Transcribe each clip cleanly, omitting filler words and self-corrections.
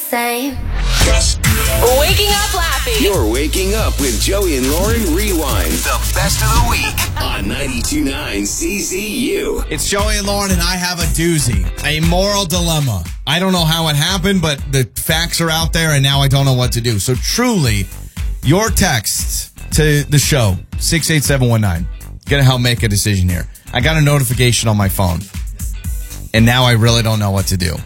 same. Waking up laughing. You're waking up with Joey and Lauren Rewind. The best of the week on 92.9 CZU. It's Joey and Lauren, and I have a doozy, a moral dilemma. I don't know how it happened, but the facts are out there, and now I don't know what to do. So truly, your text to the show, 68719, going to help make a decision here. I got a notification on my phone, and now I really don't know what to do.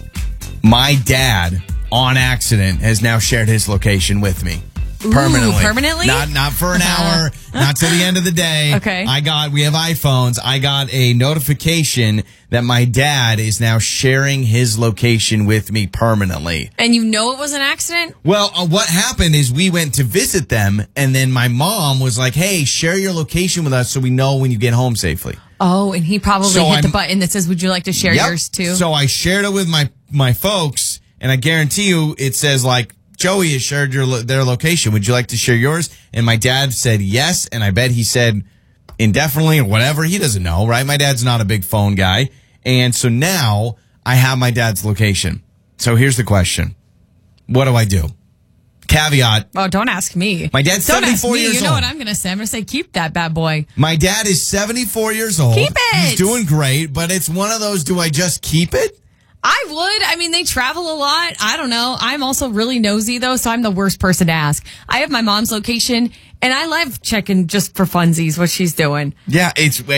My dad, on accident, has now shared his location with me. Permanently. Permanently? Not for an hour, not to the end of the day. Okay. We have iPhones. I got a notification that my dad is now sharing his location with me permanently. And you know it was an accident? Well, what happened is we went to visit them, and then my mom was like, hey, share your location with us so we know when you get home safely. Oh, and he probably hit the button that says, would you like to share yours too? So I shared it with my folks, and I guarantee you it says like, Joey has shared their location. Would you like to share yours? And my dad said yes, and I bet he said indefinitely or whatever. He doesn't know, right? My dad's not a big phone guy. And so now I have my dad's location. So here's the question. What do I do? Caveat. Oh, don't ask me. My dad's 74 years old. You know what I'm going to say? I'm going to say keep that bad boy. My dad is 74 years old. Keep it. He's doing great, but it's one of those, do I just keep it? I would. I mean, they travel a lot. I don't know. I'm also really nosy, though, so I'm the worst person to ask. I have my mom's location, and I love checking just for funsies what she's doing. Yeah,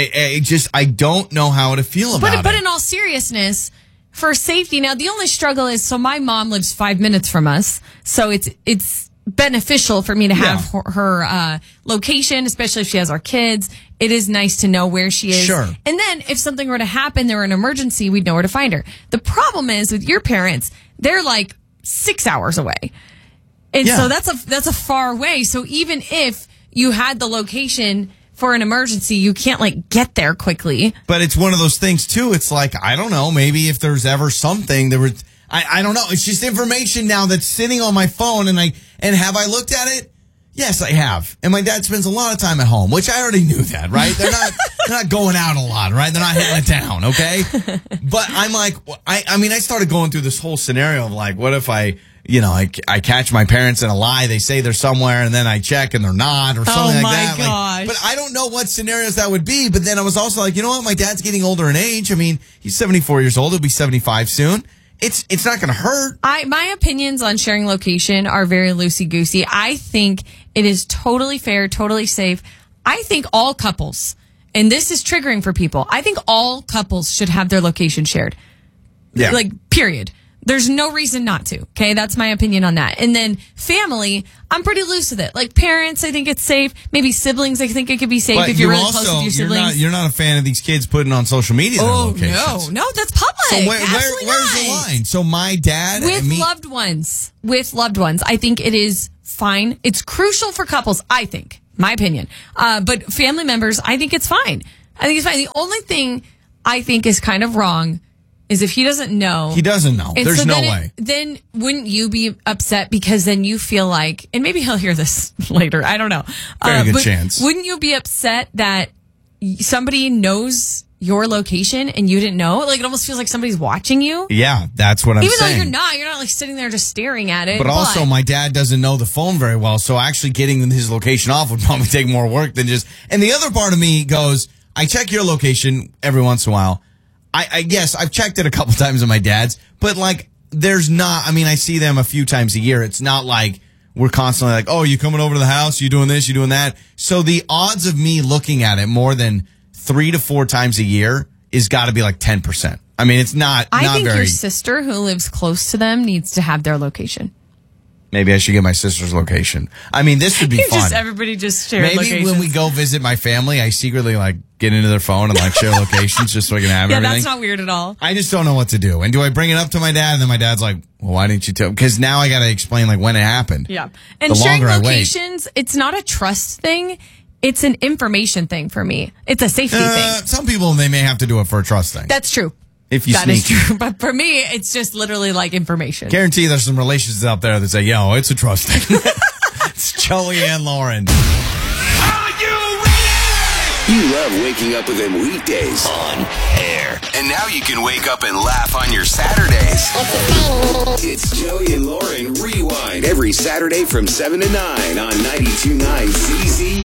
I don't know how to feel about it. But in all seriousness, for safety, now the only struggle is, so my mom lives 5 minutes from us, so it's beneficial for me to have her location, especially if she has our kids. It is nice to know where she is. Sure. And then if something were to happen, there were an emergency, we'd know where to find her. The problem is with your parents, they're like 6 hours away. And so that's a far way. So even if you had the location for an emergency, you can't like get there quickly. But it's one of those things too. It's like, I don't know, maybe if there's ever something I don't know. It's just information now that's sitting on my phone, and have I looked at it? Yes, I have. And my dad spends a lot of time at home, which I already knew that, right? They're not going out a lot, right? They're not hitting the town, okay? But I'm like, I started going through this whole scenario of like, what if I catch my parents in a lie, they say they're somewhere, and then I check and they're not, or something like that. Oh my gosh. But I don't know what scenarios that would be. But then I was also like, you know what? My dad's getting older in age. I mean, he's 74 years old. He'll be 75 soon. It's not going to hurt. My opinions on sharing location are very loosey-goosey. I think it is totally fair, totally safe. I think all couples, and this is triggering for people, I think all couples should have their location shared. Yeah. Like, period. There's no reason not to. Okay, that's my opinion on that. And then family, I'm pretty loose with it. Like parents, I think it's safe. Maybe siblings, I think it could be safe but if you're really close with your siblings. You're not a fan of these kids putting on social media their locations. No, that's public. So where's the line? So my dad with loved ones, I think it is fine. It's crucial for couples, I think, my opinion. But family members, I think it's fine. I think it's fine. The only thing I think is kind of wrong is if he doesn't know. He doesn't know. There's no way. Then wouldn't you be upset because then you feel like, and maybe he'll hear this later, I don't know. Very good chance. Wouldn't you be upset that somebody knows your location and you didn't know? Like it almost feels like somebody's watching you. Yeah, that's what I'm saying. Even though you're not like sitting there just staring at it. But also my dad doesn't know the phone very well, so actually getting his location off would probably take more work than just. And the other part of me goes, I check your location every once in a while. I guess I've checked it a couple times on my dad's, but like there's not, I see them a few times a year. It's not like we're constantly like, oh, you coming over to the house? You doing this? You doing that? So the odds of me looking at it more than 3 to 4 times a year is got to be like 10%. It's not I think very. Your sister who lives close to them needs to have their location. Maybe I should get my sister's location. This would be fun. Everybody just share locations. Maybe when we go visit my family, I secretly get into their phone and share locations just so I can have everything. Yeah, that's not weird at all. I just don't know what to do. And do I bring it up to my dad? And then my dad's like, well, why didn't you tell? Because now I got to explain when it happened. Yeah. And sharing locations, it's not a trust thing. It's an information thing for me. It's a safety thing. Some people, they may have to do it for a trust thing. That's true. If you that sneak. is true. But for me, it's just literally information. Guarantee there's some relationships out there that say, yo, it's a trust thing. It's Joey and Lauren. Are you ready? You love waking up with them weekdays on air. And now you can wake up and laugh on your Saturdays. It's Joey and Lauren Rewind every Saturday from 7 to 9 on 92.9 CZ.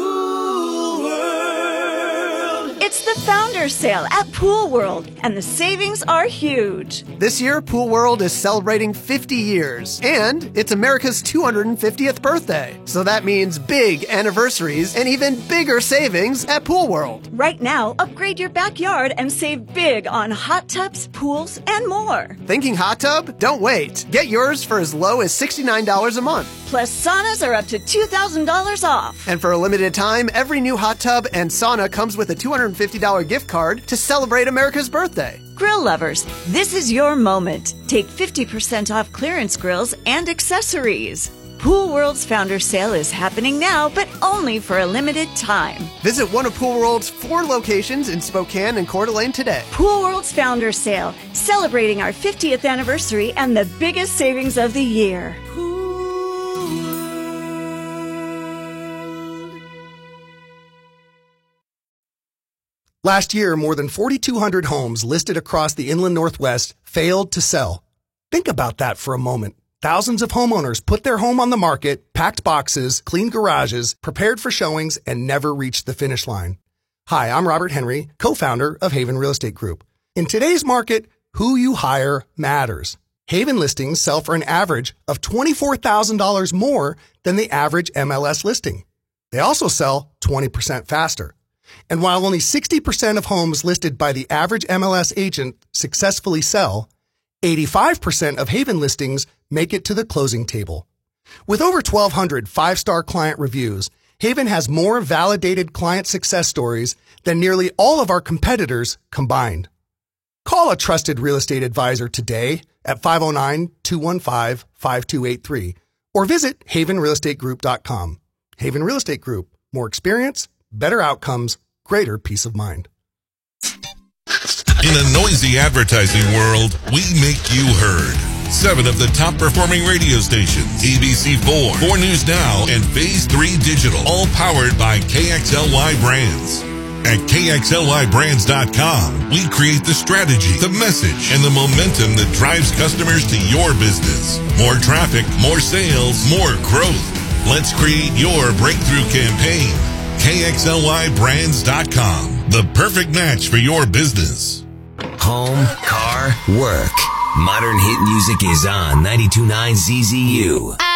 It's the Founders Sale at Pool World, and the savings are huge. This year, Pool World is celebrating 50 years, and it's America's 250th birthday. So that means big anniversaries and even bigger savings at Pool World. Right now, upgrade your backyard and save big on hot tubs, pools, and more. Thinking hot tub? Don't wait. Get yours for as low as $69 a month. Plus, saunas are up to $2,000 off. And for a limited time, every new hot tub and sauna comes with a $250 gift card to celebrate America's birthday. Grill lovers, this is your moment. Take 50% off clearance grills and accessories. Pool World's Founder Sale is happening now, but only for a limited time. Visit one of Pool World's 4 locations in Spokane and Coeur d'Alene today. Pool World's Founder Sale, celebrating our 50th anniversary and the biggest savings of the year. Last year, more than 4,200 homes listed across the inland Northwest failed to sell. Think about that for a moment. Thousands of homeowners put their home on the market, packed boxes, cleaned garages, prepared for showings, and never reached the finish line. Hi, I'm Robert Henry, co-founder of Haven Real Estate Group. In today's market, who you hire matters. Haven listings sell for an average of $24,000 more than the average MLS listing. They also sell 20% faster. And while only 60% of homes listed by the average MLS agent successfully sell, 85% of Haven listings make it to the closing table. With over 1,200 5-star client reviews, Haven has more validated client success stories than nearly all of our competitors combined. Call a trusted real estate advisor today at 509-215-5283 or visit havenrealestategroup.com. Haven Real Estate Group. More experience, better outcomes, greater peace of mind. In a noisy advertising world, we make you heard. 7 of the top performing radio stations, ABC4, 4 News Now, and Phase 3 Digital, all powered by KXLY Brands. At KXLYBrands.com, we create the strategy, the message, and the momentum that drives customers to your business. More traffic, more sales, more growth. Let's create your breakthrough campaign. KXLYBrands.com, the perfect match for your business. Home, car, work. Modern hit music is on 92.9 ZZU.